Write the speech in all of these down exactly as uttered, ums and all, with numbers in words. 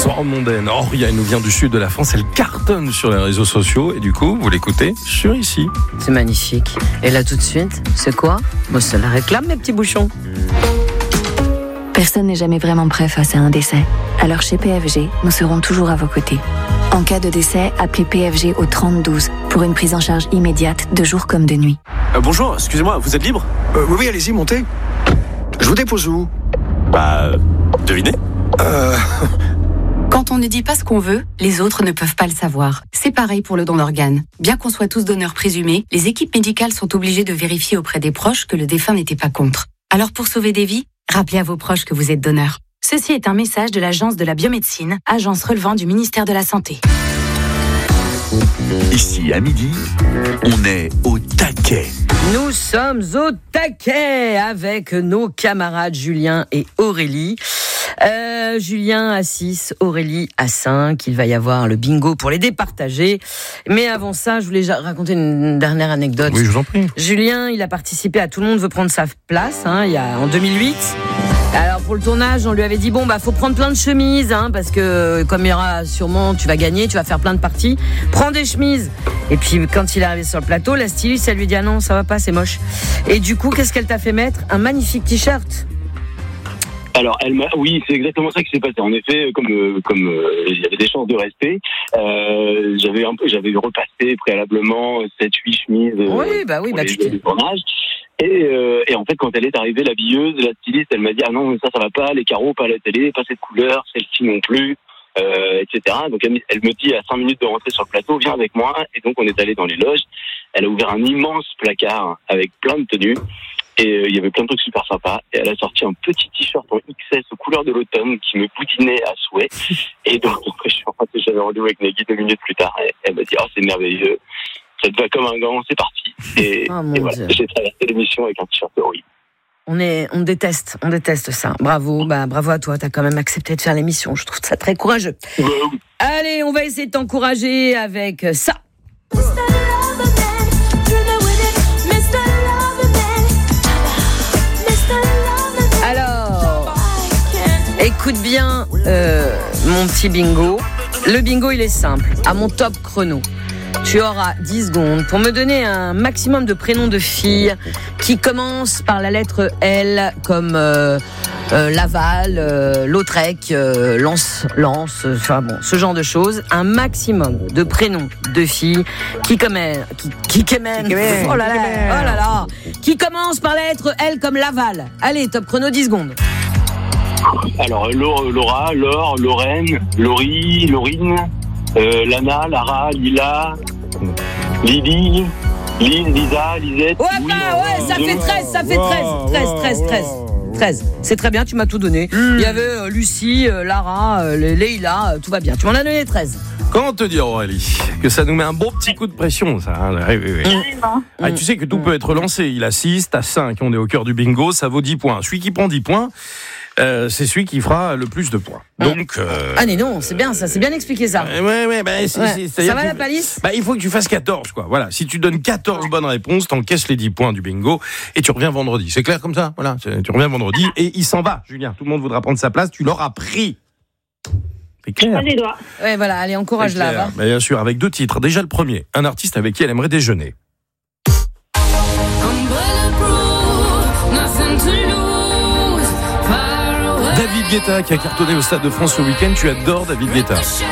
chanson mondaine. Auria, elle nous vient du sud de la France, elle cartonne sur les réseaux sociaux et du coup, vous l'écoutez sur ici. C'est magnifique. Et là tout de suite, c'est quoi ? Moi, ça la réclame, mes petits bouchons. Personne n'est jamais vraiment prêt face à un décès. Alors chez P F G, nous serons toujours à vos côtés. En cas de décès, appelez P F G au trente douze pour une prise en charge immédiate de jour comme de nuit. Euh, bonjour, excusez-moi, vous êtes libre ? euh, Oui, oui, allez-y, montez. Je vous dépose où ? Bah, devinez. Euh... Quand on ne dit pas ce qu'on veut, les autres ne peuvent pas le savoir. C'est pareil pour le don d'organes. Bien qu'on soit tous donneurs présumés, les équipes médicales sont obligées de vérifier auprès des proches que le défunt n'était pas contre. Alors pour sauver des vies, rappelez à vos proches que vous êtes donneur. Ceci est un message de l'Agence de la biomédecine, agence relevant du ministère de la Santé. Ici, à midi, on est au taquet. Nous sommes au taquet avec nos camarades Julien et Aurélie. Euh, Julien à six, Aurélie à cinq. Il va y avoir le bingo pour les départager. Mais avant ça, je voulais raconter une dernière anecdote. Oui, je vous en prie. Julien, il a participé à Tout le monde veut prendre sa place, hein, il y a, en deux mille huit. Alors pour le tournage, on lui avait dit bon bah faut prendre plein de chemises, hein, parce que comme il y aura sûrement, tu vas gagner, tu vas faire plein de parties. Prends des chemises. Et puis quand il est arrivé sur le plateau, la styliste elle lui dit ah non ça va pas, c'est moche. Et du coup qu'est-ce qu'elle t'a fait mettre ? Un magnifique t-shirt. Alors, elle m'a, oui, c'est exactement ça qui s'est passé. En effet, comme euh, comme euh, il y avait des chances de rester, euh, j'avais un peu, j'avais repassé préalablement sept huit chemises. Euh, oui, bah oui, pour bah les tu t'es. du tournage. Et, euh, et en fait, quand elle est arrivée, l'habilleuse, la styliste, elle m'a dit ah non, ça, ça va pas, les carreaux pas à la télé, pas cette couleur, celle-ci non plus, euh, et cetera. Donc, elle, elle me dit à cinq minutes de rentrer sur le plateau, viens avec moi. Et donc, on est allé dans les loges. Elle a ouvert un immense placard avec plein de tenues. Et il euh, y avait plein de trucs super sympas. Et elle a sorti un petit t-shirt en X S aux couleurs de l'automne qui me boudinait à souhait. Et donc, je suis rentré, j'avais rendez-vous avec Nagui deux minutes plus tard. Et elle m'a dit, oh, c'est merveilleux. Ça te va comme un gant, c'est parti. Et, oh, et voilà, j'ai traversé l'émission avec un t-shirt horrible. On est, on déteste, on déteste ça. Bravo, bah bravo à toi. T'as quand même accepté de faire l'émission. Je trouve ça très courageux. Bah, oui. Allez, on va essayer de t'encourager avec ça. Alors, écoute bien, euh, mon petit bingo. Le bingo, il est simple. À mon top chrono, tu auras dix secondes pour me donner un maximum de prénoms de filles qui commencent par la lettre L, comme euh, euh, Laval, euh, Lautrec, euh, Lance, Lance, enfin bon, ce genre de choses. Un maximum de prénoms de filles qui commencent, qui, qui, qui, oh là là, oh là là, qui commencent par la lettre L comme Laval. Allez, top chrono, dix secondes. Alors, Laura, Laure, Lorraine, Laurie, Laurine, euh, Lana, Lara, Lila, Lydie, Lise, Lisa, Lisette. Ouais, oui, bah, ouais, ça fait treize, ça fait treize, treize, treize, treize. treize. C'est très bien, tu m'as tout donné. Mmh. Il y avait euh, Lucie, euh, Lara, euh, Leïla, euh, tout va bien. Tu m'en as donné treize. Comment te dire, Aurélie, que ça nous met un bon petit coup de pression, ça. Hein, oui, oui, oui. Mmh. Ah, tu sais que tout mmh. peut être lancé. Il a six, t'as cinq, on est au cœur du bingo, ça vaut dix points. Celui qui prend dix points, euh, c'est celui qui fera le plus de points. Donc, euh, ah, mais non, c'est bien ça, c'est bien expliqué ça. Euh, ouais, ouais, bah, c'est, ouais. c'est, ça va tu, la palisse bah, il faut que tu fasses quatorze, quoi. Voilà. Si tu donnes quatorze bonnes réponses, t'encaisses les dix points du bingo et tu reviens vendredi. C'est clair comme ça? Voilà. Tu reviens vendredi et il s'en va, Julien. Tout le monde voudra prendre sa place, tu l'auras pris. C'est clair. Les doigts. Ouais, voilà, allez, encourage-la. Va. Bah, bien sûr, avec deux titres. Déjà le premier, un artiste avec qui elle aimerait déjeuner. David Guetta qui a cartonné au Stade de France ce week-end. Tu adores David Guetta?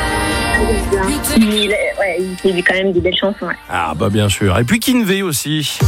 Il, ouais, il fait quand même des belles chansons. Ouais. Ah bah bien sûr. Et puis Kinvé aussi.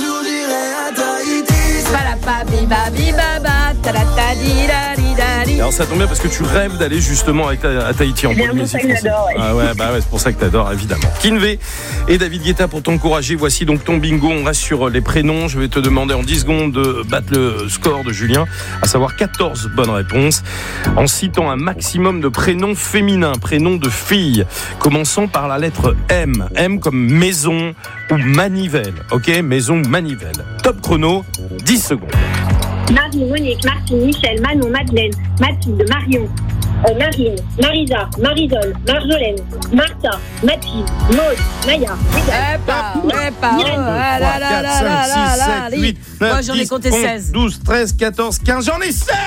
Alors ça tombe bien parce que tu rêves d'aller justement avec ta, à Tahiti en Polynésie française. Ouais. Ah ouais, bah ouais, c'est pour ça que t'adores évidemment. Kinvé et David Guetta pour t'encourager. Voici donc ton bingo. On reste sur les prénoms. Je vais te demander en dix secondes de battre le score de Julien, à savoir quatorze bonnes réponses, en citant un maximum de prénoms féminins, prénoms de filles, commençant par la lettre M. M comme maison ou manivelle. Ok, maison ou manivelle. Top chrono, dix secondes. Marie, Monique, Martine, Michel, Manon, Madeleine, Mathilde, Marion, euh, Marine, Marisa, Marisol, Marjolaine, Martha, Mathilde, Maud, Maya. Eh pas, ouais pas, quatre, cinq, six, sept, huit, neuf, moi j'en ai compté seize. douze, treize, quatorze, quinze, j'en ai seize. Oh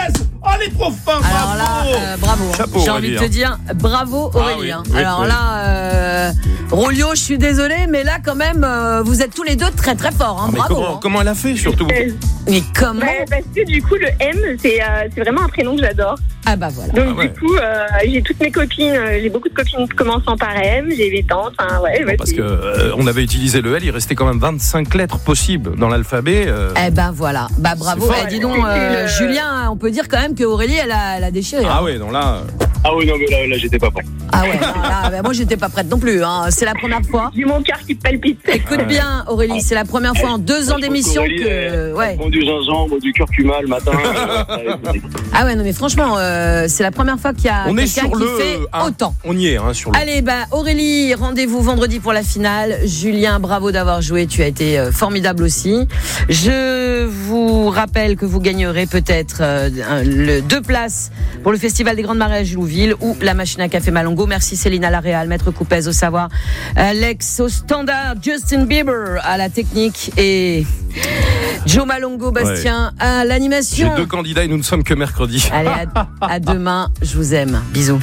les trop fin, bravo. Alors là, euh, bravo. Chapeau, J'ai envie de te dire, bravo Aurélie. Ah, oui, oui, Alors oui. là, euh, Rolio, je suis désolée, mais là quand même, euh, vous êtes tous les deux très très forts. Hein, Mais bravo. comment, hein. comment elle a fait surtout? Mais comment? Bah, parce que du coup, le M, c'est, euh, c'est vraiment un prénom que j'adore. Ah bah voilà. Donc Ah ouais. du coup, euh, j'ai toutes mes copines, euh, j'ai beaucoup de copines commençant par M, j'ai mes tantes, enfin ouais. ouais Parce c'est- que euh, on avait utilisé le L, il restait quand même vingt-cinq lettres possibles dans l'alphabet. euh. Eh ben voilà, bah bravo. C'est fort. Eh, dis donc, C'était euh, le- Julien, on peut dire quand même que Aurélie, elle a, elle a déchiré. Ah hein. ouais, donc là. Ah oui, non, mais là, là j'étais pas prêt. Ah ouais, non, là, bah, moi j'étais pas prête non plus. Hein. C'est la première fois. J'ai mon cœur qui palpite. Écoute Ouais. bien, Aurélie, c'est la première fois en deux ans Je pense d'émission qu'Aurélie, que. elle- Ouais. elle prend du gingembre, du curcuma le matin. euh, ouais, Ah ouais, non mais franchement, euh, c'est la première fois qu'il y a On est quelqu'un sur qui le fait un. autant. On y est, hein, sur le. Allez, bah Aurélie, rendez-vous vendredi pour la finale. Julien, bravo d'avoir joué, tu as été euh, formidable aussi. Je vous rappelle que vous gagnerez peut-être euh, un- le deux places pour le Festival des Grandes Marées à Gilouville ou la machine à café Malongo. Merci Céline à la Réal, Maître Coupez au savoir, Alex au standard, Justin Bieber à la technique et Joe Malongo, Bastien à J'ai l'animation. deux candidats et nous ne sommes que mercredi. Allez, à, à demain, je vous aime. Bisous.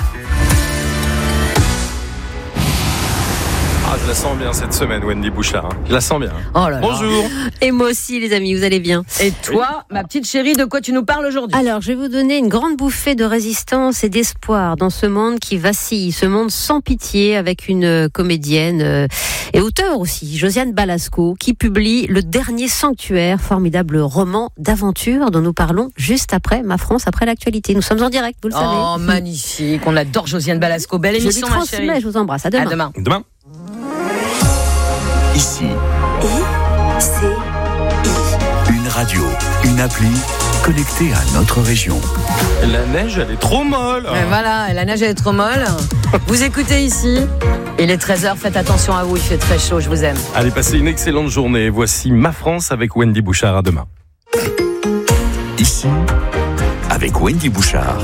Ah, je la sens bien cette semaine, Wendy Bouchard. hein. Je la sens bien. Oh là là. Bonjour. Et moi aussi, les amis, vous allez bien? Et toi, ma petite chérie, de quoi tu nous parles aujourd'hui? Alors, je vais vous donner une grande bouffée de résistance et d'espoir dans ce monde qui vacille, ce monde sans pitié, avec une comédienne euh, et auteure aussi, Josiane Balasco, qui publie Le Dernier Sanctuaire, formidable roman d'aventure dont nous parlons juste après Ma France, après l'actualité. Nous sommes en direct, vous le savez. Oh, magnifique. On adore Josiane Balasco. Belle Je lui émission, ma chérie. transmets, je vous embrasse. À demain. À demain. Demain. Ici. Une radio, une appli connectée à notre région. La neige, elle est trop molle. Et voilà, la neige elle est trop molle. Vous écoutez ici. Il est treize heures, faites attention à vous, il fait très chaud, je vous aime. Allez, passez une excellente journée. Voici Ma France avec Wendy Bouchard. À demain. Ici, avec Wendy Bouchard.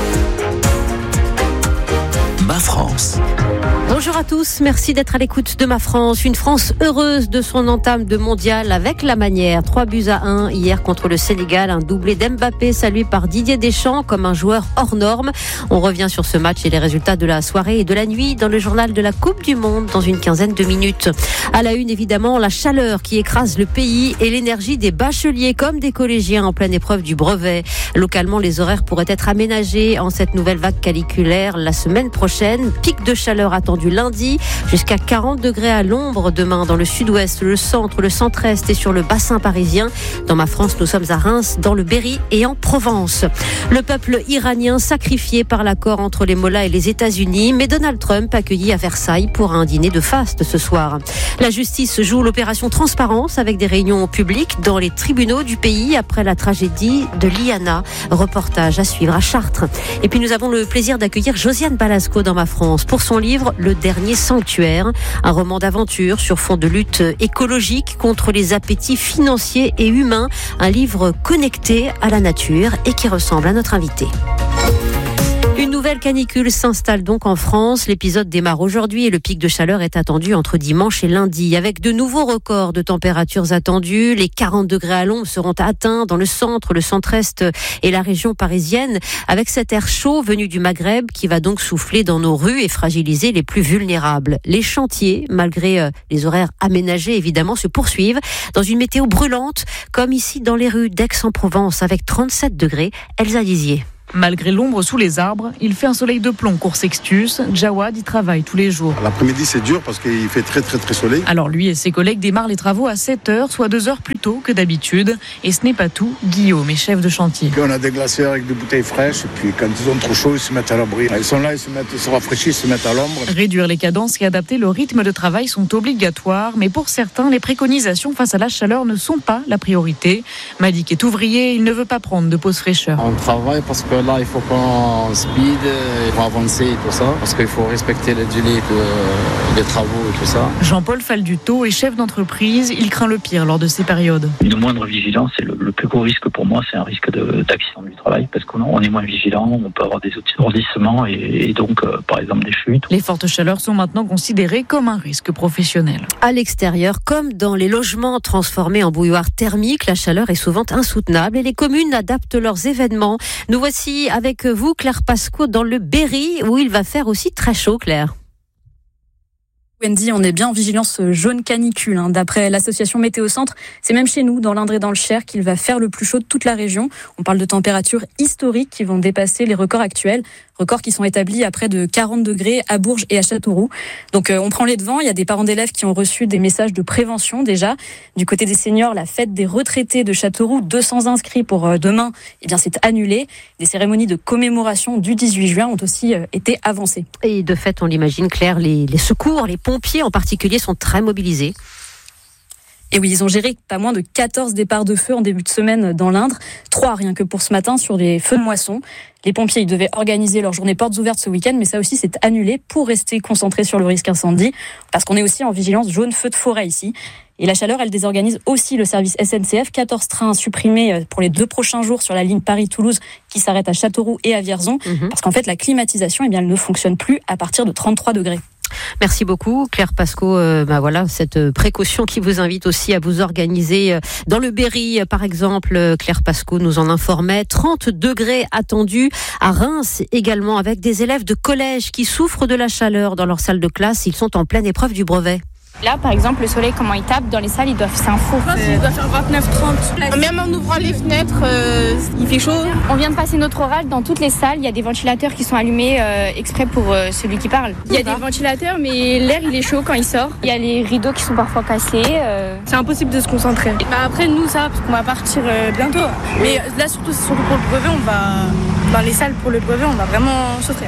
Ma France. Bonjour à tous, merci d'être à l'écoute de Ma France. Une France heureuse de son entame de mondial avec la manière. trois buts à un hier contre le Sénégal, un doublé d'Mbappé salué par Didier Deschamps comme un joueur hors norme. On revient sur ce match et les résultats de la soirée et de la nuit dans le journal de la Coupe du Monde dans une quinzaine de minutes. À la une, évidemment, la chaleur qui écrase le pays et l'énergie des bacheliers comme des collégiens en pleine épreuve du brevet. Localement, les horaires pourraient être aménagés en cette nouvelle vague caniculaire la semaine prochaine. Pic de chaleur attendu lundi, jusqu'à quarante degrés à l'ombre demain dans le sud-ouest, le centre, le centre-est et sur le bassin parisien. Dans Ma France, nous sommes à Reims, dans le Berry et en Provence. Le peuple iranien sacrifié par l'accord entre les mollahs et les États-Unis, mais Donald Trump accueilli à Versailles pour un dîner de faste ce soir. La justice joue l'opération Transparence avec des réunions publiques dans les tribunaux du pays après la tragédie de Liana. Reportage à suivre à Chartres. Et puis nous avons le plaisir d'accueillir Josiane Balasco dans Ma France pour son livre Le Dernier Sanctuaire, un roman d'aventure sur fond de lutte écologique contre les appétits financiers et humains, un livre connecté à la nature et qui ressemble à notre invité. Une nouvelle canicule s'installe donc en France. L'épisode démarre aujourd'hui et le pic de chaleur est attendu entre dimanche et lundi. Avec de nouveaux records de températures attendus, les quarante degrés à l'ombre seront atteints dans le centre, le centre-est et la région parisienne. Avec cet air chaud venu du Maghreb qui va donc souffler dans nos rues et fragiliser les plus vulnérables. Les chantiers, malgré les horaires aménagés évidemment, se poursuivent dans une météo brûlante comme ici dans les rues d'Aix-en-Provence avec trente-sept degrés. Elsa Dizier. Malgré l'ombre sous les arbres, il fait un soleil de plomb cours Sextus. Jawad y travaille tous les jours. L'après-midi, c'est dur parce qu'il fait très très très soleil. Alors lui et ses collègues démarrent les travaux à sept heures, soit deux heures plus tôt que d'habitude. Et ce n'est pas tout. Guillaume est chef de chantier. Puis on a des glaciers avec des bouteilles fraîches. Et puis quand ils ont trop chaud, ils se mettent à l'abri. Ils sont là, ils se, mettent, ils se rafraîchissent, ils se mettent à l'ombre. Réduire les cadences et adapter le rythme de travail sont obligatoires. Mais pour certains, les préconisations face à la chaleur ne sont pas la priorité. Malik est ouvrier, il ne veut pas prendre de pause fraîcheur. On travaille parce que là, il faut qu'on speed, il faut avancer et tout ça, parce qu'il faut respecter les délais de, des travaux et tout ça. Jean-Paul Falduto est chef d'entreprise, il craint le pire lors de ces périodes. Une moindre vigilance, c'est le, le plus gros risque pour moi, c'est un risque de, d'accident du travail, parce qu'on on est moins vigilant, on peut avoir des ourdissements et, et donc, euh, par exemple, des chutes. Les fortes chaleurs sont maintenant considérées comme un risque professionnel. À l'extérieur, comme dans les logements transformés en bouilloire thermique, la chaleur est souvent insoutenable et les communes adaptent leurs événements. Nous voici aussi avec vous, Claire Pasco, dans le Berry, où il va faire aussi très chaud, Claire. Wendy, on est bien en vigilance jaune canicule. Hein. D'après l'association Météo Centre, c'est même chez nous, dans l'Indre et dans le Cher, qu'il va faire le plus chaud de toute la région. On parle de températures historiques qui vont dépasser les records actuels. Records qui sont établis à près de quarante degrés à Bourges et à Châteauroux. Donc euh, on prend les devants. Il y a des parents d'élèves qui ont reçu des messages de prévention déjà. Du côté des seniors, la fête des retraités de Châteauroux, deux cents inscrits pour euh, demain, eh bien c'est annulé. Des cérémonies de commémoration du dix-huit juin ont aussi euh, été avancées. Et de fait, on l'imagine, Claire, les, les secours, les pompiers en particulier sont très mobilisés. Et oui, ils ont géré pas moins de quatorze départs de feu en début de semaine dans l'Indre. Trois rien que pour ce matin sur les feux de moisson. Les pompiers, ils devaient organiser leur journée portes ouvertes ce week-end, mais ça aussi c'est annulé pour rester concentrés sur le risque incendie. Parce qu'on est aussi en vigilance jaune feu de forêt ici. Et la chaleur, elle désorganise aussi le service S N C F. quatorze trains supprimés pour les deux prochains jours sur la ligne Paris-Toulouse qui s'arrête à Châteauroux et à Vierzon. Mmh. Parce qu'en fait, la climatisation, eh bien, elle ne fonctionne plus à partir de trente-trois degrés. Merci beaucoup, Claire Pasco. Euh, bah voilà, cette précaution qui vous invite aussi à vous organiser dans le Berry, par exemple. Claire Pasco nous en informait. trente degrés attendus à Reims également, avec des élèves de collège qui souffrent de la chaleur dans leur salle de classe. Ils sont en pleine épreuve du brevet. Là, par exemple, le soleil, comment il tape dans les salles, il doit, c'est un four. Je pense qu'il doit faire vingt-neuf trente. Même en ouvrant les fenêtres, euh, il fait chaud. On vient de passer notre oral dans toutes les salles. Il y a des ventilateurs qui sont allumés euh, exprès pour euh, celui qui parle. Il y a des ventilateurs, mais l'air, il est chaud quand il sort. Il y a les rideaux qui sont parfois cassés. Euh... C'est impossible de se concentrer. Bah après, nous, ça, parce qu'on va partir euh, bientôt. Mais là, surtout, c'est surtout pour le brevet, on va dans les salles pour le brevet, on va vraiment souffrir.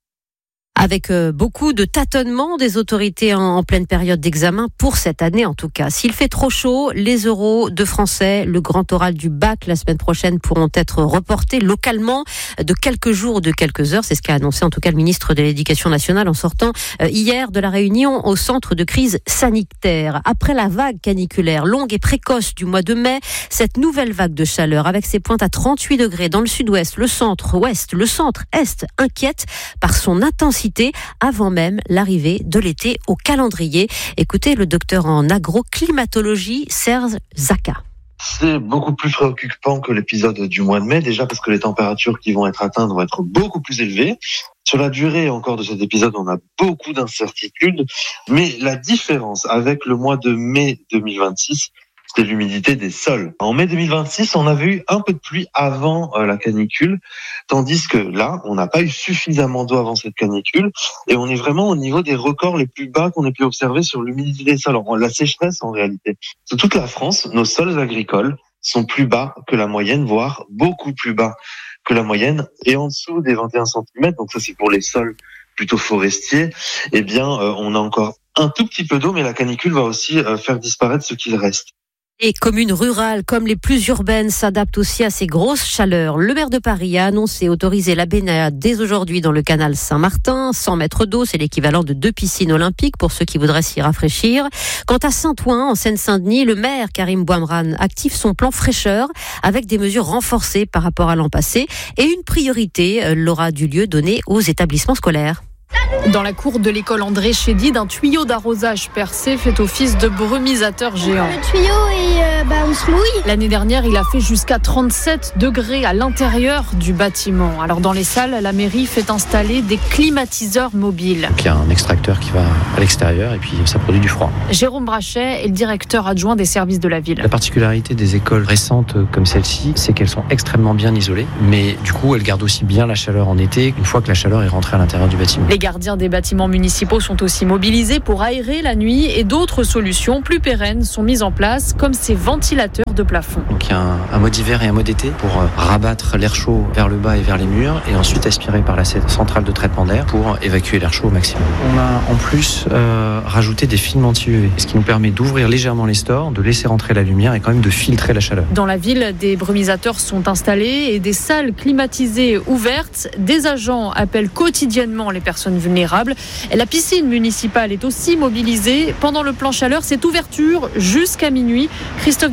Avec beaucoup de tâtonnements des autorités en, en pleine période d'examen, pour cette année en tout cas. S'il fait trop chaud, les euros de français, le grand oral du bac la semaine prochaine pourront être reportés localement de quelques jours ou de quelques heures. C'est ce qu'a annoncé en tout cas le ministre de l'Éducation nationale en sortant hier de la réunion au centre de crise sanitaire. Après la vague caniculaire longue et précoce du mois de mai, cette nouvelle vague de chaleur avec ses pointes à trente-huit degrés dans le sud-ouest, le centre-ouest, le centre-est inquiète par son intensité avant même l'arrivée de l'été au calendrier. Écoutez le docteur en agroclimatologie, Serge Zaka. C'est beaucoup plus préoccupant que l'épisode du mois de mai, déjà parce que les températures qui vont être atteintes vont être beaucoup plus élevées. Sur la durée encore de cet épisode, on a beaucoup d'incertitudes, mais la différence avec le mois de mai deux mille vingt-six, c'est l'humidité des sols. En mai deux mille vingt-six, on avait eu un peu de pluie avant euh, la canicule, tandis que là, on n'a pas eu suffisamment d'eau avant cette canicule, et on est vraiment au niveau des records les plus bas qu'on ait pu observer sur l'humidité des sols. Alors, la sécheresse, en réalité, sur toute la France, nos sols agricoles sont plus bas que la moyenne, voire beaucoup plus bas que la moyenne, et en dessous des vingt et un centimètres, donc ça c'est pour les sols plutôt forestiers, eh bien, euh, on a encore un tout petit peu d'eau, mais la canicule va aussi euh, faire disparaître ce qu'il reste. Les communes rurales, comme les plus urbaines, s'adaptent aussi à ces grosses chaleurs. Le maire de Paris a annoncé autoriser la baignade dès aujourd'hui dans le canal Saint-Martin. cent mètres d'eau, c'est l'équivalent de deux piscines olympiques pour ceux qui voudraient s'y rafraîchir. Quant à Saint-Ouen, en Seine-Saint-Denis, le maire Karim Bouamrane active son plan fraîcheur avec des mesures renforcées par rapport à l'an passé et une priorité, l'aura du lieu donnée aux établissements scolaires. Dans la cour de l'école André Chédid, un tuyau d'arrosage percé fait office de brumisateur géant. Le tuyau, et euh, bah, on se mouille. L'année dernière, il a fait jusqu'à trente-sept degrés à l'intérieur du bâtiment. Alors dans les salles, la mairie fait installer des climatiseurs mobiles. Donc, il y a un extracteur qui va à l'extérieur et puis ça produit du froid. Jérôme Brachet est le directeur adjoint des services de la ville. La particularité des écoles récentes comme celle-ci, c'est qu'elles sont extrêmement bien isolées, mais du coup, elles gardent aussi bien la chaleur en été une fois que la chaleur est rentrée à l'intérieur du bâtiment. Les gardiens des bâtiments municipaux sont aussi mobilisés pour aérer la nuit et d'autres solutions plus pérennes sont mises en place, comme ces ventilateurs de plafond. Donc il y a un, un mode hiver et un mode été pour rabattre l'air chaud vers le bas et vers les murs et ensuite aspirer par la centrale de traitement d'air pour évacuer l'air chaud au maximum. On a en plus euh, rajouté des films anti-U V, ce qui nous permet d'ouvrir légèrement les stores, de laisser rentrer la lumière et quand même de filtrer la chaleur. Dans la ville, des brumisateurs sont installés et des salles climatisées ouvertes. Des agents appellent quotidiennement les personnes vulnérables. Et la piscine municipale est aussi mobilisée. Pendant le plan chaleur, cette ouverture jusqu'à minuit. Christophe Dizic est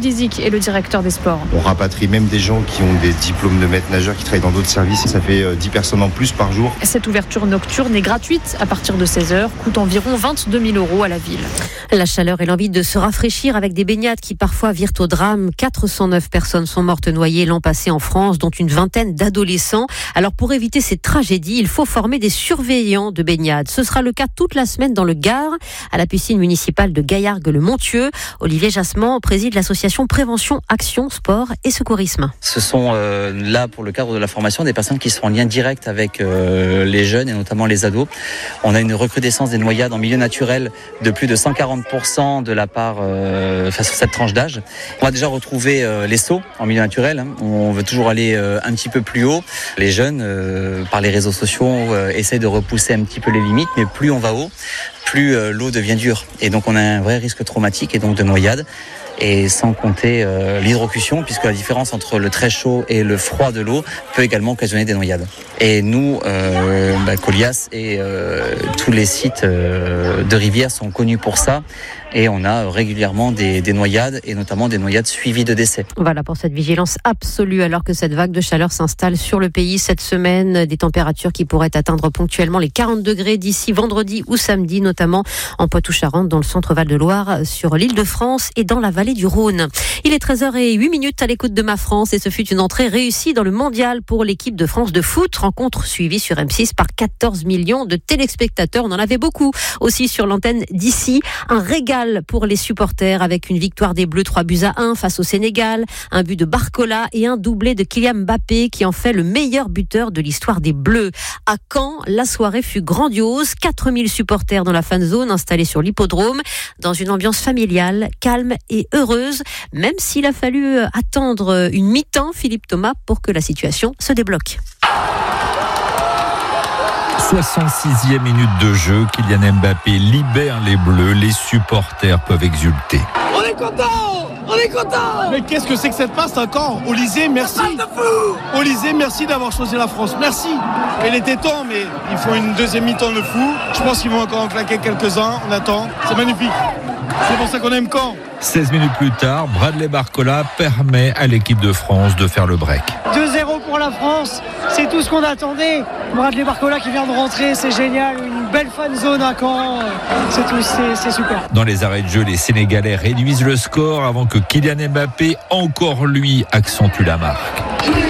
le directeur des sports. On rapatrie même des gens qui ont des diplômes de maître nageur qui travaillent dans d'autres services. Ça fait dix personnes en plus par jour. Cette ouverture nocturne est gratuite à partir de seize heures, coûte environ vingt-deux mille euros à la ville. La chaleur et l'envie de se rafraîchir avec des baignades qui parfois virent au drame. quatre cent neuf personnes sont mortes noyées l'an passé en France, dont une vingtaine d'adolescents. Alors pour éviter ces tragédies, il faut former des surveillants de baignade. Ce sera le cas toute la semaine dans le Gard, à la piscine municipale de Gaillargues-le-Montieux. Olivier Jasmin préside l'association Prévention, Action, Sport et Secourisme. Ce sont euh, là, pour le cadre de la formation, des personnes qui sont en lien direct avec euh, les jeunes et notamment les ados. On a une recrudescence des noyades en milieu naturel de plus de cent quarante pour cent de la part euh, enfin, sur cette tranche d'âge. On va déjà retrouver euh, les sauts en milieu naturel. Hein. On veut toujours aller euh, un petit peu plus haut. Les jeunes, euh, par les réseaux sociaux, euh, essayent de repousser un petit peu les limites, mais plus on va haut, plus euh, l'eau devient dure. Et donc on a un vrai risque traumatique et donc de noyade. Et sans compter euh, l'hydrocution, puisque la différence entre le très chaud et le froid de l'eau peut également occasionner des noyades. Et nous, euh, bah, Colias et euh, tous les sites euh, de rivières sont connus pour ça. Et on a régulièrement des, des noyades, et notamment des noyades suivies de décès. Voilà pour cette vigilance absolue, alors que cette vague de chaleur s'installe sur le pays cette semaine. Des températures qui pourraient atteindre ponctuellement les quarante degrés d'ici vendredi ou samedi, notamment en Poitou-Charentes, dans le centre Val-de-Loire, sur l'Île-de-France et dans la vallée du Rhône. Il est treize heures zéro huit à l'écoute de Ma France, et ce fut une entrée réussie dans le mondial pour l'équipe de France de foot. Rencontre suivie sur M six par quatorze millions de téléspectateurs. On en avait beaucoup aussi sur l'antenne d'ici. Un régal pour les supporters avec une victoire des Bleus trois buts à un face au Sénégal, un but de Barcola et un doublé de Kylian Mbappé qui en fait le meilleur buteur de l'histoire des Bleus. À Caen, la soirée fut grandiose. quatre mille supporters dans la fan zone installés sur l'hippodrome dans une ambiance familiale, calme et heureuse, même s'il a fallu attendre une mi-temps, Philippe Thomas, pour que la situation se débloque. soixante-sixième minute de jeu, Kylian Mbappé libère les Bleus, les supporters peuvent exulter. On est content, on est content. Mais qu'est-ce que c'est que cette passe encore? Olysée, merci. Olysée, merci d'avoir choisi la France, merci. Il était temps, mais il faut une deuxième mi-temps de fou. Je pense qu'ils vont encore en claquer quelques-uns, on attend, c'est magnifique. C'est pour ça qu'on aime Caen. seize minutes plus tard, Bradley Barcola permet à l'équipe de France de faire le break. deux zéro pour la France, c'est tout ce qu'on attendait. Bradley Barcola qui vient de rentrer, c'est génial. Une belle fan zone à Caen, c'est, tout, c'est, c'est super. Dans les arrêts de jeu, les Sénégalais réduisent le score avant que Kylian Mbappé, encore lui, accentue la marque.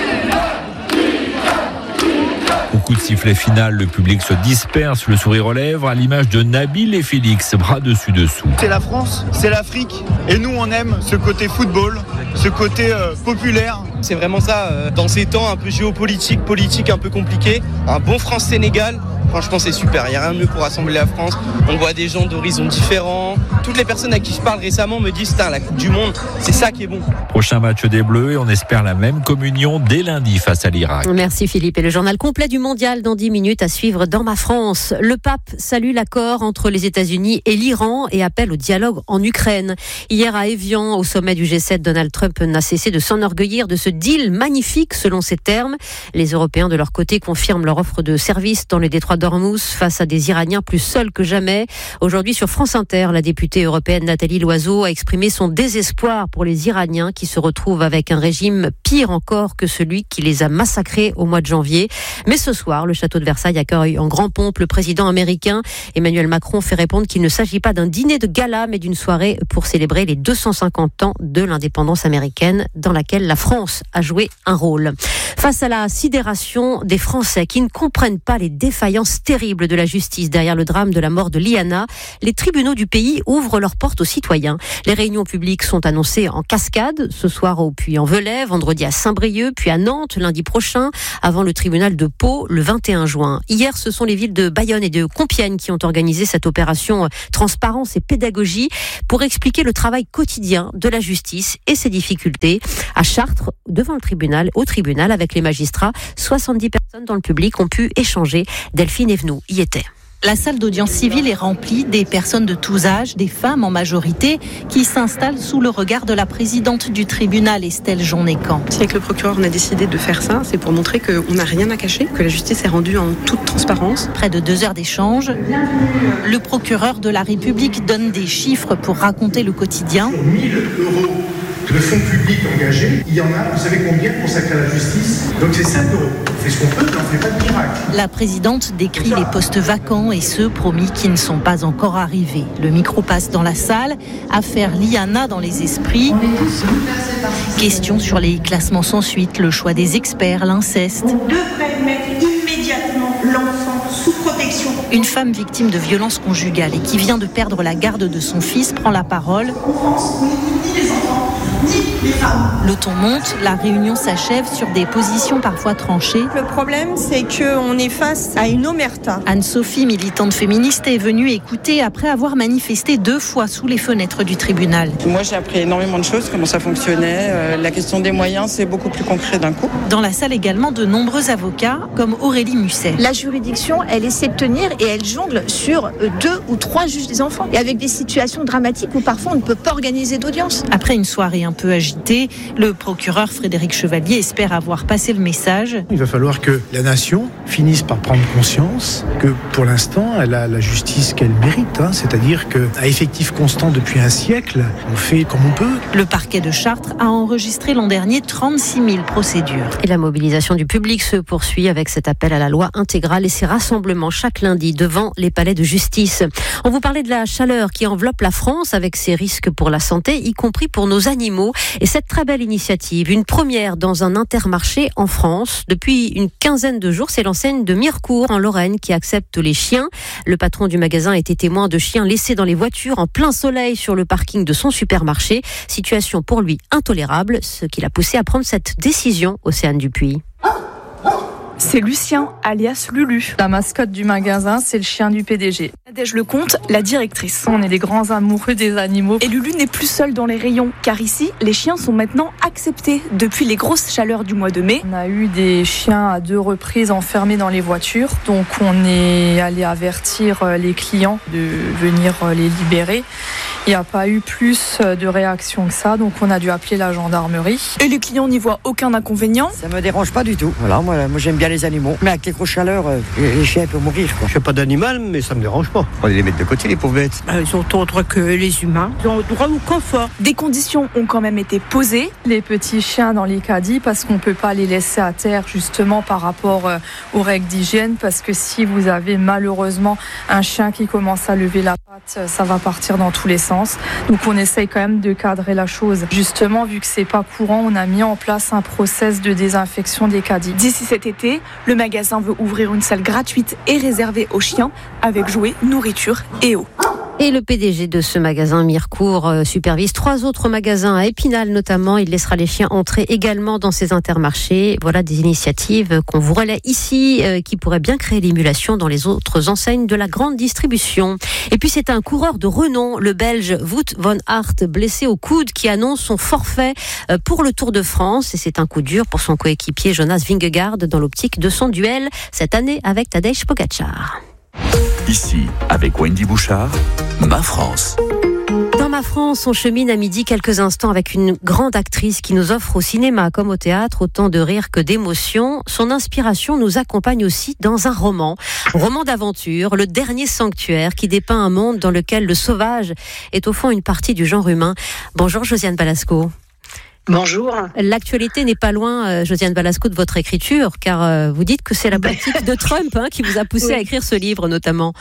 Au coup de sifflet final, le public se disperse, le sourire aux lèvres, à l'image de Nabil et Félix, bras dessus dessous. C'est la France, c'est l'Afrique, et nous on aime ce côté football, ce côté euh, populaire. C'est vraiment ça, euh, dans ces temps un peu géopolitiques, politiques un peu compliqués, un bon France-Sénégal. Franchement, c'est super. Il n'y a rien de mieux pour rassembler la France. On voit des gens d'horizons différents. Toutes les personnes à qui je parle récemment me disent « la Coupe du Monde, c'est ça qui est bon ». Prochain match des Bleus et on espère la même communion dès lundi face à l'Irak. Merci Philippe. Et le journal complet du mondial dans dix minutes à suivre dans Ma France. Le pape salue l'accord entre les États-Unis et l'Iran et appelle au dialogue en Ukraine. Hier à Évian, au sommet du G sept, Donald Trump n'a cessé de s'enorgueillir de ce deal magnifique selon ses termes. Les Européens de leur côté confirment leur offre de service dans le détroit d'Ormuz face à des Iraniens plus seuls que jamais. Aujourd'hui sur France Inter, la députée européenne Nathalie Loiseau a exprimé son désespoir pour les Iraniens qui se retrouvent avec un régime pire encore que celui qui les a massacrés au mois de janvier. Mais ce soir, le château de Versailles accueille en grand pompe le président américain. Emmanuel Macron fait répondre qu'il ne s'agit pas d'un dîner de gala, mais d'une soirée pour célébrer les deux cent cinquante ans de l'indépendance américaine dans laquelle la France a joué un rôle. Face à la sidération des Français qui ne comprennent pas les défaillances terribles de la justice derrière le drame de la mort de Liana, les tribunaux du pays ouvrent leurs portes aux citoyens. Les réunions publiques sont annoncées en cascade, ce soir au Puy-en-Velay, vendredi à Saint-Brieuc, puis à Nantes lundi prochain, avant le tribunal de Pau le vingt et un juin. Hier, ce sont les villes de Bayonne et de Compiègne qui ont organisé cette opération transparence et pédagogie pour expliquer le travail quotidien de la justice et ses difficultés. À Chartres, devant le tribunal, au tribunal avec les magistrats, soixante-dix personnes dans le public ont pu échanger. Delphine Evenou y était. La salle d'audience civile est remplie des personnes de tous âges, des femmes en majorité, qui s'installent sous le regard de la présidente du tribunal, Estelle Jean-Nécan. Si avec le procureur on a décidé de faire ça, c'est pour montrer qu'on n'a rien à cacher, que la justice est rendue en toute transparence. Près de deux heures d'échange, le procureur de la République donne des chiffres pour raconter le quotidien. mille euros Le fonds public engagé, il y en a, vous savez combien consacré à la justice? Donc c'est sept euros. On fait ce qu'on peut, mais on ne fait pas de miracle. La présidente décrit les postes vacants et ceux promis qui ne sont pas encore arrivés. Le micro passe dans la salle, affaire Liana dans les esprits. Question sur les classements sans suite, le choix des experts, l'inceste. On devrait mettre immédiatement l'enfant sous protection. Une femme victime de violences conjugales et qui vient de perdre la garde de son fils prend la parole. En France, on n'écoute ni les enfants, ni les femmes. Le ton monte, la réunion s'achève sur des positions parfois tranchées. Le problème, c'est qu'on est face à une omerta. Anne-Sophie, militante féministe, est venue écouter après avoir manifesté deux fois sous les fenêtres du tribunal. Moi, j'ai appris énormément de choses, comment ça fonctionnait. Euh, la question des moyens, c'est beaucoup plus concret d'un coup. Dans la salle également, de nombreux avocats, comme Aurélie Musset. La juridiction, elle essaie de tenir et elle jongle sur deux ou trois juges des enfants. Et avec des situations dramatiques où parfois on ne peut pas organiser d'audience. Après une soirée un peu agitée, le procureur Frédéric Chevalier espère avoir passé le message. Il va falloir que la nation finisse par prendre conscience que pour l'instant, elle a la justice qu'elle mérite. Hein, c'est-à-dire qu'à effectif constant depuis un siècle, on fait comme on peut. Le parquet de Chartres a enregistré l'an dernier trente-six mille procédures. Et la mobilisation du public se poursuit avec cet appel à la loi intégrale et ses rassemblements chaque lundi devant les palais de justice. On vous parlait de la chaleur qui enveloppe la France avec ses risques pour la santé, y compris pour nos animaux. Et cette très belle initiative, une première dans un intermarché en France. Depuis une quinzaine de jours, c'est l'enseigne de Mirecourt en Lorraine qui accepte les chiens. Le patron du magasin était témoin de chiens laissés dans les voitures en plein soleil sur le parking de son supermarché. Situation pour lui intolérable, ce qui l'a poussé à prendre cette décision, Océane Dupuis. C'est Lucien, alias Lulu. La mascotte du magasin, c'est le chien du P D G. Nadège Lecomte, la directrice. On est des grands amoureux des animaux. Et Lulu n'est plus seul dans les rayons, car ici, les chiens sont maintenant acceptés depuis les grosses chaleurs du mois de mai. On a eu des chiens à deux reprises enfermés dans les voitures, donc on est allé avertir les clients de venir les libérer. Il n'y a pas eu plus de réaction que ça, donc on a dû appeler la gendarmerie. Et les clients n'y voient aucun inconvénient. Ça me dérange pas du tout. Voilà, moi, moi j'aime bien les animaux. Mais avec les grosses chaleurs, euh, les chiens peuvent mourir. Quoi. Je fais pas d'animal, mais ça me dérange pas. On va les mettre de côté, les pauvres bêtes. Ils ont autant droit que les humains. Ils ont droit au confort. Des conditions ont quand même été posées. Les petits chiens dans les caddies, parce qu'on peut pas les laisser à terre justement par rapport euh, aux règles d'hygiène, parce que si vous avez malheureusement un chien qui commence à lever la patte, ça va partir dans tous les sens. Donc on essaye quand même de cadrer la chose. Justement, vu que c'est pas courant, on a mis en place un process de désinfection des caddies. D'ici cet été, le magasin veut ouvrir une salle gratuite et réservée aux chiens avec jouets, nourriture et eau. Et le P D G de ce magasin Mirecourt supervise trois autres magasins à Épinal notamment. Il laissera les chiens entrer également dans ces intermarchés. Voilà des initiatives qu'on vous relaie ici euh, qui pourraient bien créer l'émulation dans les autres enseignes de la grande distribution. Et puis c'est un coureur de renom, le Belge Wout van Aert, blessé au coude, qui annonce son forfait pour le Tour de France. Et c'est un coup dur pour son coéquipier Jonas Vingegaard dans l'optique de son duel cette année avec Tadej Pogačar. Ici, avec Wendy Bouchard, Ma France. Dans Ma France, on chemine à midi quelques instants avec une grande actrice qui nous offre au cinéma comme au théâtre autant de rire que d'émotion. Son inspiration nous accompagne aussi dans un roman. Roman d'aventure, Le Dernier Sanctuaire, qui dépeint un monde dans lequel le sauvage est au fond une partie du genre humain. Bonjour Josiane Balasco. Bonjour. L'actualité n'est pas loin, euh, Josiane Balasco, de votre écriture, car euh, vous dites que c'est la politique de Trump hein, qui vous a poussé oui. à écrire ce livre, notamment.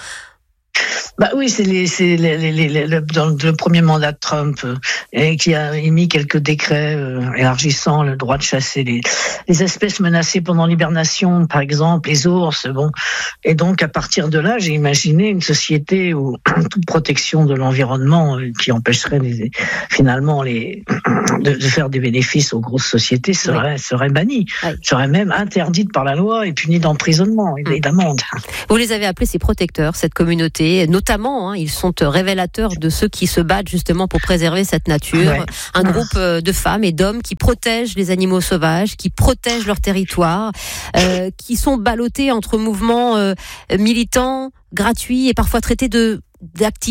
Bah oui, c'est, les, c'est les, les, les, le, dans le premier mandat de Trump euh, et qui a émis quelques décrets euh, élargissant le droit de chasser les, les espèces menacées pendant l'hibernation, par exemple les ours. Bon, et donc à partir de là, j'ai imaginé une société où toute protection de l'environnement euh, qui empêcherait les, finalement les de, de faire des bénéfices aux grosses sociétés serait oui. serait bannie, oui. serait même interdite par la loi et punie d'emprisonnement et mmh. d'amende. Vous les avez appelés ces protecteurs, cette communauté. Notamment, hein, ils sont révélateurs de ceux qui se battent justement pour préserver cette nature. Ouais. Un groupe de femmes et d'hommes qui protègent les animaux sauvages, qui protègent leur territoire, euh, qui sont ballottés entre mouvements euh, militants, gratuits et parfois traités de d'activistes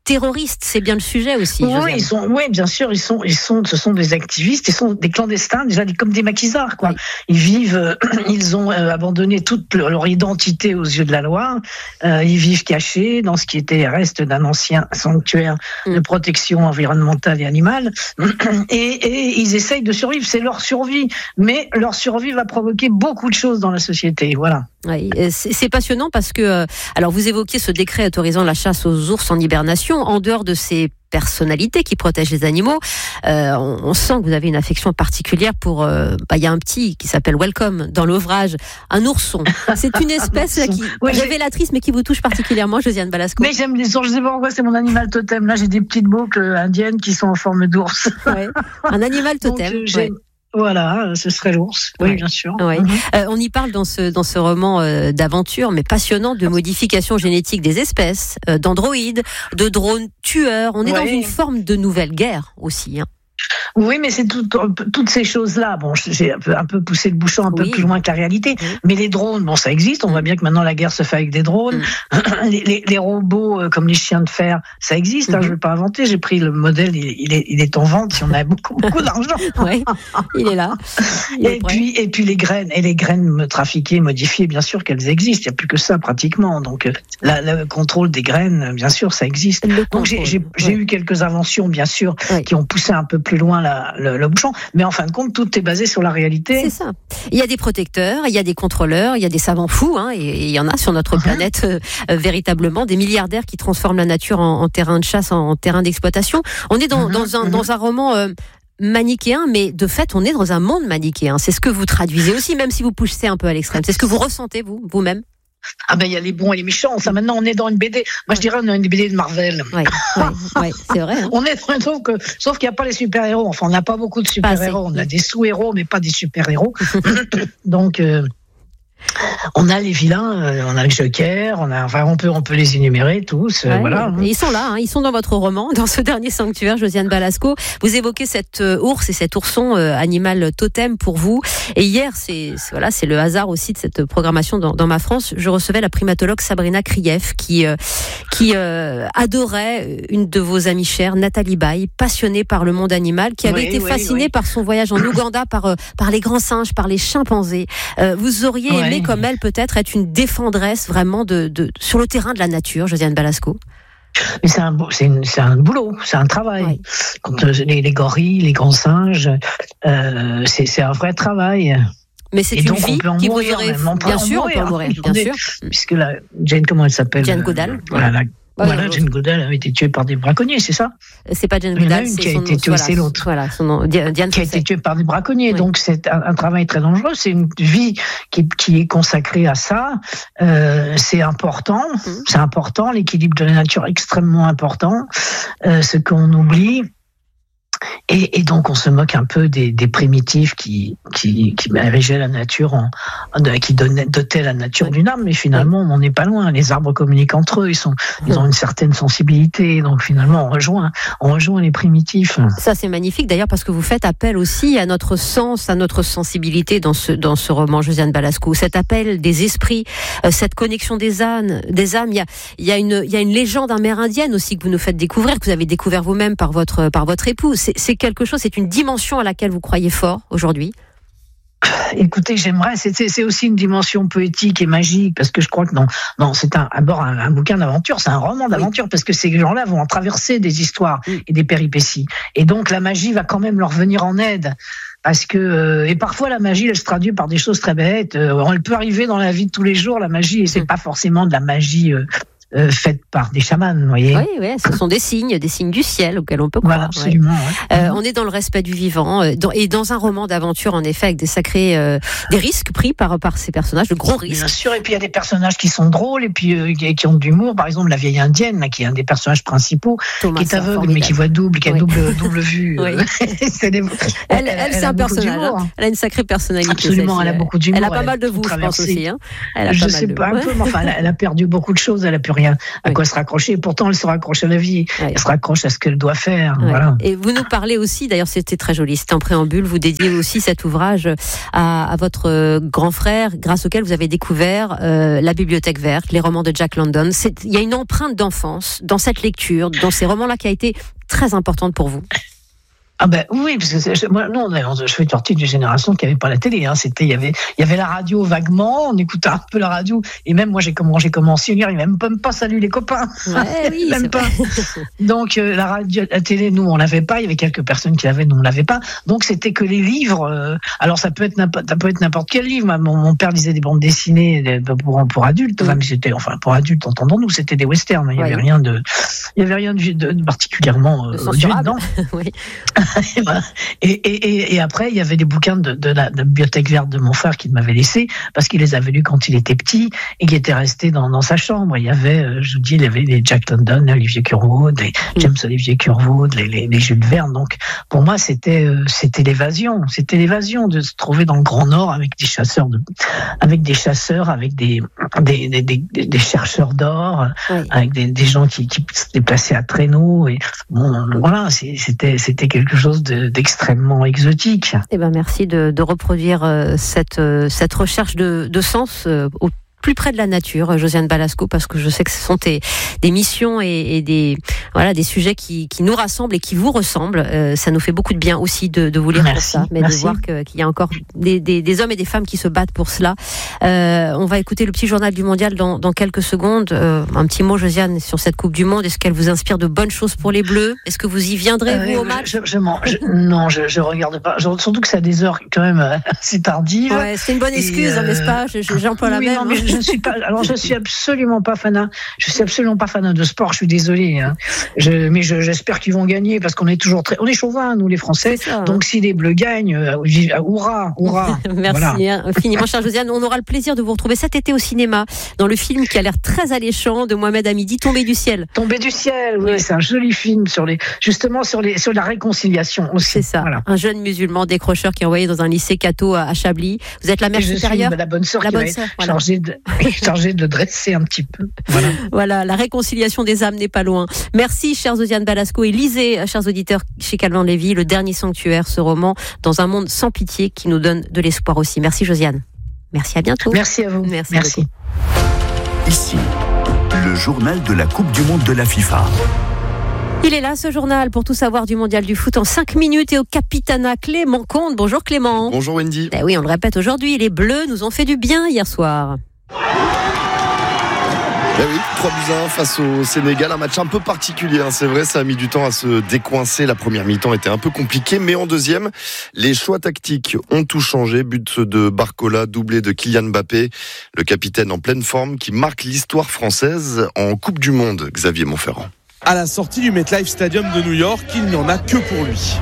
terroristes, c'est bien le sujet aussi. Oui, ils sont, oui, bien sûr, ils sont, ils sont, ce sont des activistes, ils sont des clandestins, déjà comme des maquisards, quoi. Oui. Ils vivent, euh, ils ont euh, abandonné toute leur identité aux yeux de la loi. Euh, ils vivent cachés dans ce qui était reste d'un ancien sanctuaire mm. de protection environnementale et animale, et, et ils essayent de survivre. C'est leur survie, mais leur survie va provoquer beaucoup de choses dans la société. Voilà. Oui, c'est passionnant parce que, alors vous évoquiez ce décret autorisant la chasse aux ours en hibernation. En dehors de ces personnalités qui protègent les animaux, euh, on, on sent que vous avez une affection particulière pour. Euh, bah, y a un petit qui s'appelle Welcome dans l'ouvrage, un ourson. C'est une espèce là, qui oui, révélatrice, mais qui vous touche particulièrement, Josiane Balasco. Mais j'aime les ours. Je sais pas pourquoi, c'est mon animal totem. Là, j'ai des petites boucles indiennes qui sont en forme d'ours. Ouais. Un animal totem. Donc, euh, Voilà, ce serait l'ours, oui, ouais. bien sûr. Ouais. Mm-hmm. Euh, on y parle dans ce dans ce roman euh, d'aventure, mais passionnant, de modification génétique des espèces, euh, d'androïdes, de drones tueurs. On est ouais. dans une forme de nouvelle guerre aussi. Hein. Oui, mais c'est tout, toutes ces choses-là. Bon, j'ai un peu, un peu poussé le bouchon un peu oui. plus loin que la réalité. Oui. Mais les drones, bon, ça existe. On voit bien que maintenant la guerre se fait avec des drones. Mm. les, les, les robots, comme les chiens de fer, ça existe. Mm-hmm. Hein, je ne vais pas inventer. J'ai pris le modèle. Il, il, est, il est en vente. Si on a beaucoup, beaucoup d'argent. Oui, il est là. Il est et puis, et puis les graines, et les graines trafiquées, modifiées, bien sûr qu'elles existent. Il n'y a plus que ça pratiquement. Donc, la, le contrôle des graines, bien sûr, ça existe. Le Donc, j'ai, j'ai, ouais. j'ai eu quelques inventions, bien sûr, ouais. qui ont poussé un peu plus loin la, le, le bouchon, mais en fin de compte, tout est basé sur la réalité. C'est ça. Il y a des protecteurs, il y a des contrôleurs, il y a des savants fous, hein, et, et il y en a sur notre uh-huh. planète euh, euh, véritablement, des milliardaires qui transforment la nature en, en terrain de chasse, en, en terrain d'exploitation. On est dans, uh-huh. dans, un, uh-huh. dans un roman euh, manichéen, mais de fait, on est dans un monde manichéen. C'est ce que vous traduisez aussi, même si vous poussez un peu à l'extrême. C'est ce que vous ressentez, vous, vous-même? Ah ben il y a les bons et les méchants. Ça maintenant on est dans une B D. Moi je dirais on est une B D de Marvel. Oui, oui, oui, c'est vrai. Hein. On est dans, sauf que sauf qu'il n'y a pas les super héros. Enfin on n'a pas beaucoup de super héros. On a des sous héros mais pas des super héros. Donc euh, on a les vilains, euh, on a le Joker, on a, enfin on peut on peut les énumérer tous. Euh, ouais, voilà. Et ils sont là, hein, ils sont dans votre roman, dans ce dernier sanctuaire, Josiane Balasco. Vous évoquez cet euh, ours et cet ourson, euh, animal totem pour vous. Et hier, c'est, c'est voilà, c'est le hasard aussi de cette programmation dans, dans Ma France. Je recevais la primatologue Sabrina Krief qui euh, qui euh, adorait une de vos amies chères, Nathalie Baye, passionnée par le monde animal, qui avait oui, été oui, fascinée oui. par son voyage en Ouganda, par euh, par les grands singes, par les chimpanzés. Euh, vous auriez ouais. aimé comme elle peut-être être une défendresse vraiment de, de sur le terrain de la nature, Josiane Balasco. Mais c'est un, c'est, une, c'est un boulot, c'est un travail. Oui. Quand euh, les, les gorilles, les grands singes, euh, c'est, c'est un vrai travail. Mais c'est et une donc, vie qui vous aurait... Bien sûr, on peut en mourir, bien sûr. Puisque la Jane, comment elle s'appelle Jane Goodall. Voilà, la, Voilà, Jane Goodall a été tuée par des braconniers, c'est ça? C'est pas Jane Goodall, c'est qui a son été tuée, voilà, c'est l'autre. Voilà, son nom, Diane Qui a été tuée par des braconniers, oui. Donc c'est un, un travail très dangereux. C'est une vie qui, qui est consacrée à ça. Euh, c'est important, mmh. c'est important. L'équilibre de la nature est extrêmement important. Euh, ce qu'on oublie. Et, et donc on se moque un peu des, des primitifs qui qui qui érigeaient la nature en, en qui donnaient dotaient la nature oui. d'une âme, mais finalement on n'est pas loin. Les arbres communiquent entre eux, ils sont ils ont une certaine sensibilité, donc finalement on rejoint on rejoint les primitifs. Ça c'est magnifique d'ailleurs parce que vous faites appel aussi à notre sens, à notre sensibilité dans ce dans ce roman, Josiane Balasco. Cet appel des esprits, euh, cette connexion des âmes, des âmes. Il y a il y a une il y a une légende amérindienne aussi que vous nous faites découvrir, que vous avez découvert vous-même par votre par votre époux. C'est, c'est quelque chose, c'est une dimension à laquelle vous croyez fort aujourd'hui? Écoutez, j'aimerais, c'est, c'est, c'est aussi une dimension poétique et magique, parce que je crois que non, non, c'est un, d'abord un, un bouquin d'aventure, c'est un roman d'aventure, oui. Parce que ces gens-là vont traverser des histoires oui. et des péripéties. Et donc la magie va quand même leur venir en aide. Parce que euh, et parfois la magie elle se traduit par des choses très bêtes. Euh, elle peut arriver dans la vie de tous les jours, la magie, et c'est pas forcément de la magie euh, Euh, faites par des chamans, vous voyez. Oui, oui, ce sont des signes, des signes du ciel auxquels on peut croire. Voilà, absolument. Ouais. Euh, on est dans le respect du vivant euh, dans, et dans un roman d'aventure, en effet, avec des sacrés, euh, des risques pris par par ces personnages, de gros risques. Bien sûr, et puis il y a des personnages qui sont drôles et puis euh, qui ont de l'humour. Par exemple, la vieille indienne, là, qui est un des personnages principaux, Thomas, qui est aveugle mais qui voit double, qui a oui. double double vue. Oui. c'est des... elle, elle, elle, c'est un personnage. Hein. Elle a une sacrée personnalité. Absolument, elle a beaucoup d'humour. Elle a pas mal de vous, je pense aussi. Hein. Elle a je pas sais mal pas, de... un peu, mais enfin, elle a perdu beaucoup de choses. Elle a plus rien à oui. quoi se raccrocher. Pourtant, elle se raccroche à la vie. Oui. Elle se raccroche à ce qu'elle doit faire. Ouais. Voilà. Et vous nous parlez aussi, d'ailleurs c'était très joli, c'était en préambule, vous dédiez aussi cet ouvrage à, à votre grand frère, grâce auquel vous avez découvert euh, la Bibliothèque verte, les romans de Jack London. C'est, il y a une empreinte d'enfance dans cette lecture, dans ces romans-là qui a été très importante pour vous. Ah ben oui, parce que c'est, moi, non, je fais partie d'une génération qui n'avait pas la télé. Hein. C'était, il y avait, il y avait la radio vaguement. On écoutait un peu la radio. Et même moi, j'ai commencé, j'ai commencé à lire. Il même pas, même pas salut les copains. Ouais, oui, même pas. Donc euh, la radio, la télé, nous on l'avait pas. Il y avait quelques personnes qui l'avaient, nous on l'avait pas. Donc c'était que les livres. Euh, alors ça peut être n'importe, ça peut être n'importe quel livre. Mon, mon père lisait des bandes dessinées pour pour adultes. Enfin, mais c'était, enfin pour adultes, entendons-nous, c'était des westerns. Il y avait ouais. rien de, il y avait rien de, de, de particulièrement euh, vieux dedans. Oui. Et, voilà. et, et, et après, il y avait des bouquins de, de, la, de la bibliothèque verte de mon frère qu'il m'avait laissé parce qu'il les avait lus quand il était petit et qui étaient restés dans, dans sa chambre. Il y avait, je vous dis, il y avait les Jack London, les Olivier Curwood, les James Olivier Curwood, les, les, les Jules Verne. Donc, pour moi, c'était, c'était l'évasion. C'était l'évasion de se trouver dans le Grand Nord avec des chasseurs, de, avec des chasseurs, avec des, des, des, des, des chercheurs d'or, oui. avec des, des gens qui, qui se déplaçaient à traîneau. Et bon, voilà, c'était, c'était quelque chose de d'extrêmement exotique. Eh ben merci de, de reproduire euh, cette, euh, cette recherche de, de sens euh, au plus près de la nature, Josiane Balasco, parce que je sais que ce sont des, des missions et, et des, voilà, des sujets qui, qui nous rassemblent et qui vous ressemblent. Euh, ça nous fait beaucoup de bien aussi de, de vous lire merci, pour ça, mais merci. de voir que, qu'il y a encore des, des, des hommes et des femmes qui se battent pour cela. Euh, on va écouter le petit journal du mondial dans, dans quelques secondes. Euh, un petit mot, Josiane, sur cette Coupe du Monde. Est-ce qu'elle vous inspire de bonnes choses pour les Bleus? Est-ce que vous y viendrez, euh, vous, au match? je, je, je, Non, je, je regarde pas. Surtout que c'est à des heures quand même assez tardives. Ouais, c'est une bonne excuse, euh... n'est-ce pas? je, je, J'emploie oui, la même. Non, mais je ne suis pas. Alors, je suis absolument pas fan. Je suis absolument pas fan de sport. Je suis désolé. Hein. Je, mais je, j'espère qu'ils vont gagner parce qu'on est toujours très. On est chauvins, nous, les Français. Ça, hein. Donc, si les Bleus gagnent, euh, hurrah, hurrah. Merci voilà. infiniment, chère Josiane. On aura le plaisir de vous retrouver cet été au cinéma dans le film qui a l'air très alléchant de Mohamed Hamidi, Tombé du ciel. Tombé du ciel, oui, ouais. C'est un joli film sur les, justement sur les, sur la réconciliation aussi. C'est ça. Voilà. Un jeune musulman décrocheur qui est envoyé dans un lycée catho à Chablis. Vous êtes la mère je supérieure. Suis la bonne sœur la qui bonne est sœur, voilà. chargée de, chargée de dresser un petit peu. Voilà. Voilà, la réconciliation des âmes n'est pas loin. Merci, chère Josiane Balasco, et lisez, chers auditeurs, chez Calvin Lévy, Le Dernier Sanctuaire, ce roman dans un monde sans pitié qui nous donne de l'espoir aussi. Merci, Josiane. Merci, à bientôt. Merci à vous. Merci. Merci. Ici, le journal de la Coupe du Monde de la FIFA. Il est là, ce journal, pour tout savoir du mondial du foot en cinq minutes et au Capitana Clément Comte. Bonjour Clément. Bonjour Wendy. Eh oui, on le répète aujourd'hui, les Bleus nous ont fait du bien hier soir. Eh oui, trois buts à un face au Sénégal, un match un peu particulier, hein, c'est vrai, ça a mis du temps à se décoincer, la première mi-temps était un peu compliquée, mais en deuxième, les choix tactiques ont tout changé, but de Barcola, doublé de Kylian Mbappé, le capitaine en pleine forme qui marque l'histoire française en Coupe du Monde, Xavier Monferrand. À la sortie du MetLife Stadium de New York, il n'y en a que pour lui.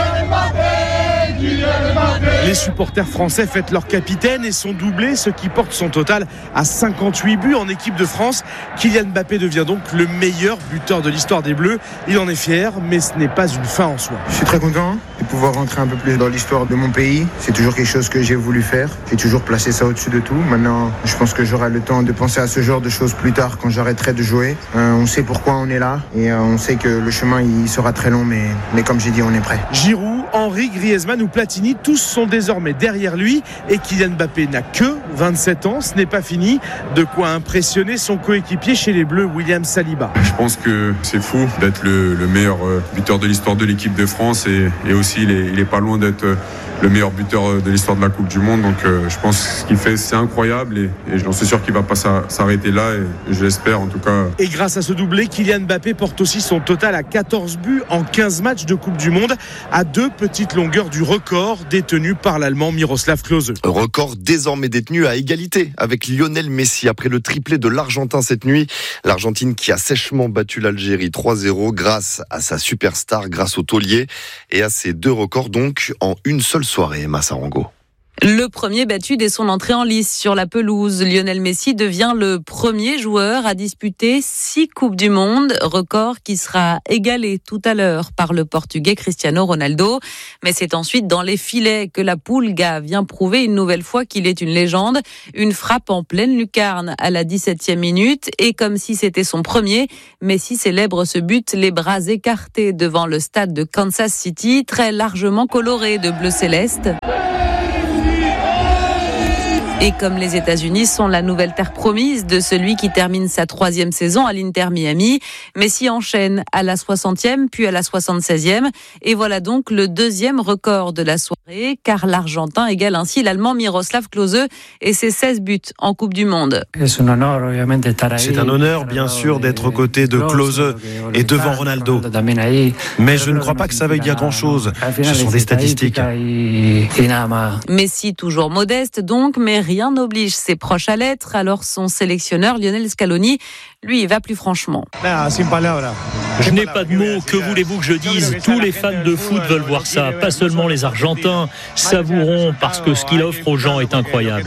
Les supporters français fêtent leur capitaine et son doublé, ce qui porte son total à cinquante-huit buts en équipe de France. Kylian Mbappé devient donc le meilleur buteur de l'histoire des Bleus. Il en est fier, mais ce n'est pas une fin en soi. Je suis très content de pouvoir rentrer un peu plus dans l'histoire de mon pays. C'est toujours quelque chose que j'ai voulu faire. J'ai toujours placé ça au-dessus de tout. Maintenant, je pense que j'aurai le temps de penser à ce genre de choses plus tard quand j'arrêterai de jouer. Euh, on sait pourquoi on est là et euh, on sait que le chemin il sera très long, mais, mais comme j'ai dit, on est prêt. Giroud, Henry, Griezmann ou Platini, tous sont désormais derrière lui et Kylian Mbappé n'a que vingt-sept ans, ce n'est pas fini, de quoi impressionner son coéquipier chez les Bleus, William Saliba. Je pense que c'est fou d'être le, le meilleur buteur de l'histoire de l'équipe de France et, et aussi il est, il est pas loin d'être le meilleur buteur de l'histoire de la Coupe du Monde, donc euh, je pense que ce qu'il fait c'est incroyable et, et j'en suis sûr qu'il va pas s'arrêter là et, et je l'espère en tout cas. Et grâce à ce doublé, Kylian Mbappé porte aussi son total à quatorze buts en quinze matchs de Coupe du Monde, à deux petites longueurs du record détenu par l'Allemand Miroslav Klose. Record désormais détenu à égalité avec Lionel Messi après le triplé de l'Argentin cette nuit. L'Argentine qui a sèchement battu l'Algérie trois zéro grâce à sa superstar, grâce au taulier et à ses deux records donc en une seule soirée, Emma Sarango. Le premier battu dès son entrée en lice sur la pelouse. Lionel Messi devient le premier joueur à disputer six Coupes du Monde, record qui sera égalé tout à l'heure par le Portugais Cristiano Ronaldo. Mais c'est ensuite dans les filets que la Pulga vient prouver une nouvelle fois qu'il est une légende. Une frappe en pleine lucarne à la dix-septième minute et comme si c'était son premier, Messi célèbre ce but les bras écartés devant le stade de Kansas City, très largement coloré de bleu céleste. Et comme les États-Unis sont la nouvelle terre promise de celui qui termine sa troisième saison à l'Inter Miami, Messi enchaîne à la soixantième puis à la soixante-seizième. Et voilà donc le deuxième record de la soirée, car l'Argentin égale ainsi l'Allemand Miroslav Klose et ses seize buts en Coupe du Monde. C'est un honneur, bien sûr, d'être aux côtés de Klose et devant Ronaldo. Mais je ne crois pas que ça veuille dire grand-chose. Ce sont des statistiques. Messi toujours modeste donc, mais rien n'oblige ses proches à l'être. Alors son sélectionneur Lionel Scaloni, lui, il va plus franchement. Je n'ai pas de mots, que voulez-vous que je dise ? Tous les fans de foot veulent voir ça, pas seulement les Argentins, savourons parce que ce qu'il offre aux gens est incroyable.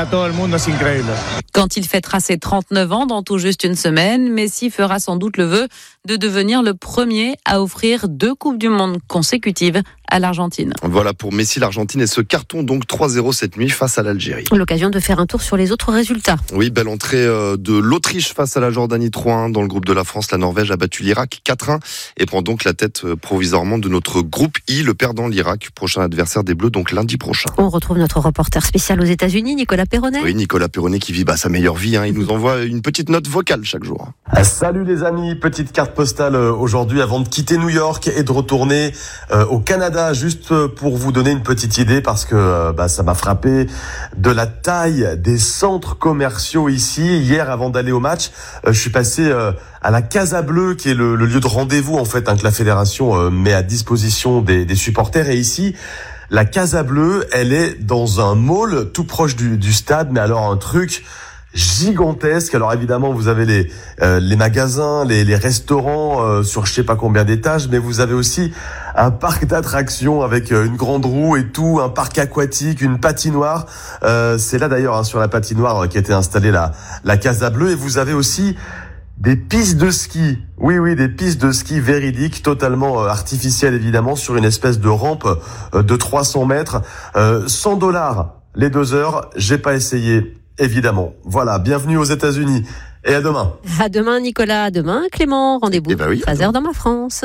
Quand il fêtera ses trente-neuf ans dans tout juste une semaine, Messi fera sans doute le vœu de devenir le premier à offrir deux Coupes du Monde consécutives à l'Argentine. Voilà pour Messi, l'Argentine et ce carton donc trois zéro cette nuit face à l'Algérie. L'occasion de faire un tour sur les autres résultats. Oui, belle entrée de l'Autriche face à la Jordanie trois un. Dans le groupe de la France, la Norvège a battu l'Irak quatre un et prend donc la tête provisoirement de notre groupe I. Le perdant, l'Irak, prochain adversaire des Bleus, donc lundi prochain. On retrouve notre reporter spécial aux États-Unis, Nicolas Perronnet. Oui, Nicolas Perronnet qui vit bah, sa meilleure vie. Hein. Il nous envoie une petite note vocale chaque jour. Ah, salut les amis, petite carte postale aujourd'hui avant de quitter New York et de retourner euh, au Canada, juste pour vous donner une petite idée parce que euh, bah, ça m'a frappé de la taille des centres commerciaux ici. Hier, avant d'aller au match, euh, je suis passé euh, à la Casa Bleue, qui est le, le lieu de rendez-vous en fait hein, que la fédération euh, met à disposition des, des supporters. Et ici, la Casa Bleue, elle est dans un mall tout proche du, du stade, mais alors un truc gigantesque. Alors évidemment, vous avez les euh, les magasins, les, les restaurants euh, sur je sais pas combien d'étages, mais vous avez aussi un parc d'attractions avec euh, une grande roue et tout, un parc aquatique, une patinoire. Euh, c'est là d'ailleurs hein, sur la patinoire euh, qui a été installée la la Casa Bleue. Et vous avez aussi des pistes de ski. Oui, oui, des pistes de ski véridiques, totalement euh, artificielles évidemment, sur une espèce de rampe euh, de trois cents mètres. Euh, cent dollars les deux heures. J'ai pas essayé. Évidemment. Voilà, bienvenue aux États-Unis et à demain. À demain Nicolas, à demain Clément. Rendez-vous eh ben oui, treize heures dans ma France.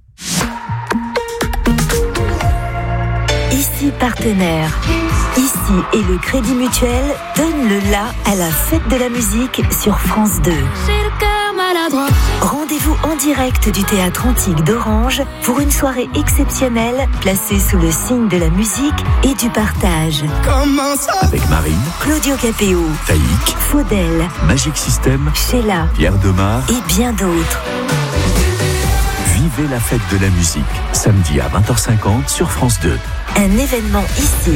Ici partenaire. Ici et le Crédit Mutuel donne le la à la fête de la musique sur France deux. Rendez-vous en direct du Théâtre Antique d'Orange pour une soirée exceptionnelle placée sous le signe de la musique et du partage. Avec Marine, Claudio Capéo, Taïk, Faudel, Magic System, Sheila, Pierre Demar et bien d'autres. Vivez la fête de la musique, samedi à vingt heures cinquante sur France deux. Un événement ici.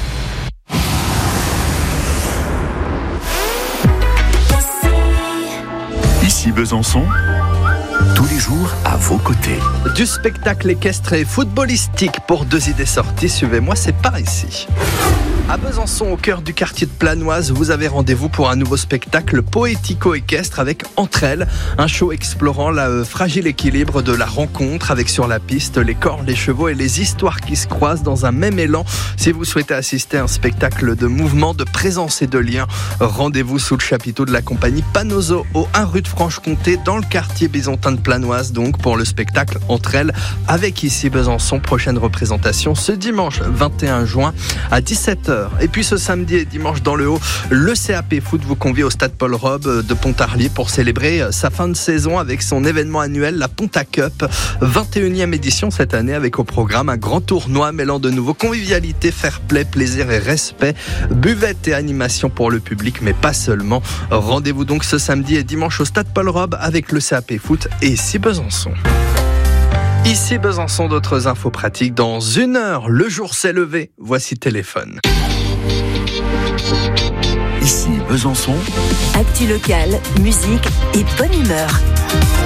Ici Besançon, tous les jours à vos côtés. Du spectacle équestre et footballistique pour deux idées sorties, suivez-moi, c'est par ici. À Besançon, au cœur du quartier de Planoise, vous avez rendez-vous pour un nouveau spectacle poético-équestre avec Entre elles, un show explorant le fragile équilibre de la rencontre avec sur la piste les corps, les chevaux et les histoires qui se croisent dans un même élan. Si vous souhaitez assister à un spectacle de mouvement, de présence et de lien, rendez-vous sous le chapiteau de la compagnie Panozo au un rue de Franche-Comté dans le quartier byzantin de Planoise, donc pour le spectacle Entre elles avec ici Besançon. Prochaine représentation ce dimanche vingt et un juin à dix-sept heures. Et puis ce samedi et dimanche dans le Haut, le C A P Foot vous convie au stade Paul Robe de Pontarlier pour célébrer sa fin de saison avec son événement annuel, la Ponta Cup, vingt et unième édition cette année, avec au programme un grand tournoi mêlant de nouveau convivialité, fair play, plaisir et respect, buvette et animation pour le public, mais pas seulement. Rendez-vous donc ce samedi et dimanche au stade Paul Robe avec le C A P Foot et ici Besançon. Ici Besançon, d'autres infos pratiques dans une heure. Le jour s'est levé, voici Téléphone. Ici Besançon. Actu locale, musique et bonne humeur.